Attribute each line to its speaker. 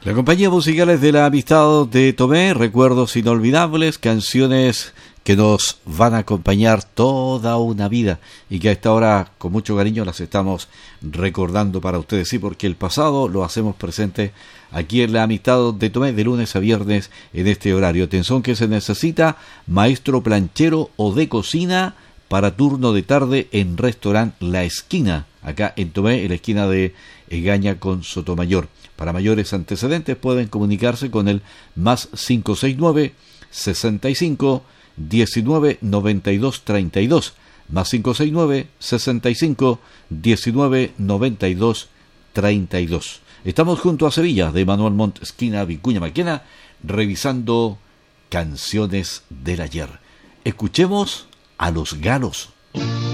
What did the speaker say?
Speaker 1: La compañía musical es de la amistad de Tomé, recuerdos inolvidables, canciones que nos van a acompañar toda una vida y que a esta hora con mucho cariño las estamos recordando para ustedes, sí, porque el pasado lo hacemos presente aquí en la amistad de Tomé de lunes a viernes en este horario. Atención que se necesita maestro planchero o de cocina para turno de tarde en restaurante La Esquina, acá en Tomé, en la esquina de Egaña con Sotomayor. Para mayores antecedentes pueden comunicarse con el más 569 65 19 92 32, más 569 65 19 92 32. Estamos junto a Sevilla de Manuel Montt, esquina Vicuña Maquena, revisando canciones del ayer. Escuchemos a Los Galos.